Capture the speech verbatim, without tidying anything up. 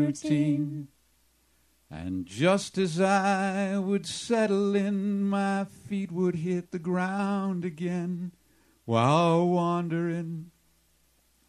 routine. And just as I would settle in, my feet would hit the ground again while wandering